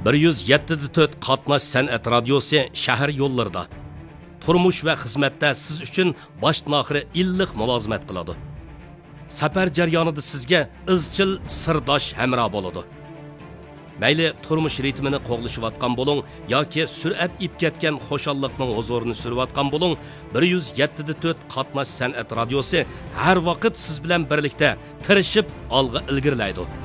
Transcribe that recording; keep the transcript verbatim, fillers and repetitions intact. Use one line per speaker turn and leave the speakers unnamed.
bir yuz yetti to'rt qatnash san'at radiosi shahar yo'llarida turmush va xizmatda siz uchun boshdan oxiri illiq mulozimat qiladi. Safar jarayonida sizga izchil sirdosh hamroh bo'ladi. Mayli turmush ritmini qo'g'lishayotgan bo'ling yoki sur'at ib ketgan xushalliqning huzurini surayotgan bo'ling, bir yuz yetti to'rt qatnash san'at radiosi har vaqt siz bilan birlikda tirishib olg'a ilgirlaydi.